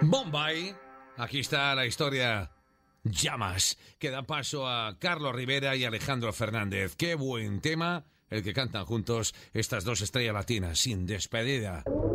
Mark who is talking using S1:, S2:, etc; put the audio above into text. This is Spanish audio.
S1: Bombay. Aquí está la historia Llamas, que da paso a Carlos Rivera y Alejandro Fernández. Qué buen tema el que cantan juntos estas dos estrellas latinas, sin despedida.